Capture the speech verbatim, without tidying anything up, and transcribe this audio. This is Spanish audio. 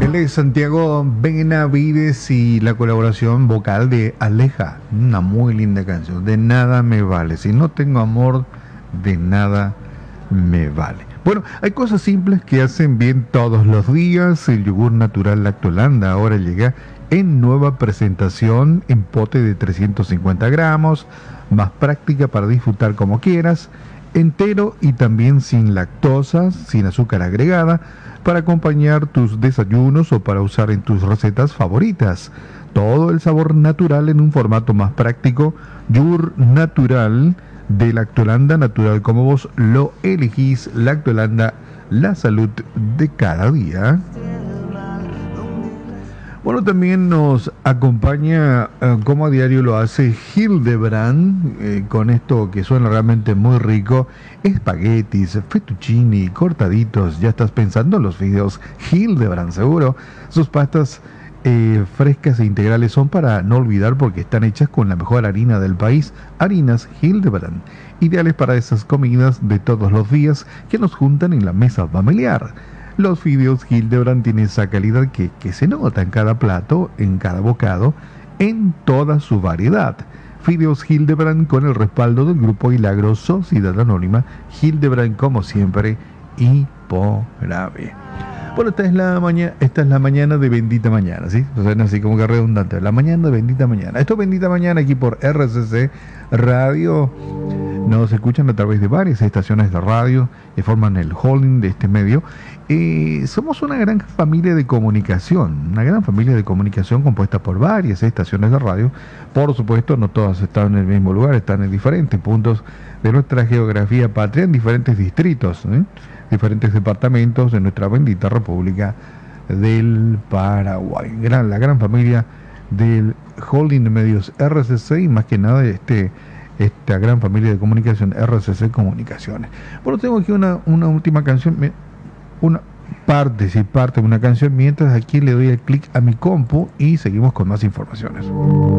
Él es Santiago Benavides y la colaboración vocal de Aleja. Una muy linda canción. De nada me vale. Si no tengo amor, de nada me vale. Bueno, hay cosas simples que hacen bien todos los días. El yogur natural Lactolanda ahora llega en nueva presentación en pote de trescientos cincuenta gramos, más práctica para disfrutar como quieras, entero y también sin lactosa, sin azúcar agregada, para acompañar tus desayunos o para usar en tus recetas favoritas. Todo el sabor natural en un formato más práctico. Yogur natural de Lactolanda, natural como vos lo elegís. Lactolanda, la salud de cada día. Bueno, también nos acompaña, eh, como a diario lo hace Hildebrand, eh, con esto que suena realmente muy rico, espaguetis, fettuccini, cortaditos. Ya estás pensando en los fideos Hildebrand, seguro. Sus pastas eh, frescas e integrales son para no olvidar porque están hechas con la mejor harina del país, harinas Hildebrand, ideales para esas comidas de todos los días que nos juntan en la mesa familiar. Los fideos Hildebrand tienen esa calidad que, que se nota en cada plato, en cada bocado, en toda su variedad. Fideos Hildebrand con el respaldo del Grupo Hilagro Sociedad Anónima. Hildebrand, como siempre, y por ave. Bueno, esta es la mañana, esta es la mañana de Bendita Mañana, ¿sí? O sea, así como que redundante. La mañana de Bendita Mañana. Esto es Bendita Mañana aquí por R C C Radio. Nos escuchan a través de varias estaciones de radio que forman el holding de este medio. Eh, somos una gran familia de comunicación, una gran familia de comunicación compuesta por varias estaciones de radio. Por supuesto, no todas están en el mismo lugar, están en diferentes puntos de nuestra geografía patria, en diferentes distritos, ¿eh? diferentes departamentos de nuestra bendita República del Paraguay. Gran, la gran familia del holding de medios R C C y más que nada este... esta gran familia de comunicación, R C C Comunicaciones. Bueno, tengo aquí una, una última canción, una parte, sí, parte de una canción, mientras aquí le doy el clic a mi compu y seguimos con más informaciones.